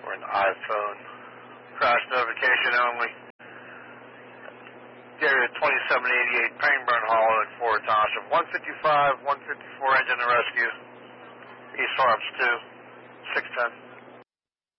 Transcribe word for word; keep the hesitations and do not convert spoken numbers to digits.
We're an iPhone. Crash notification only. Area twenty-seven eighty-eight, Pangburn Hollow in Fort Township. one fifty-five, one fifty-four engine to rescue. East Harps two, six ten.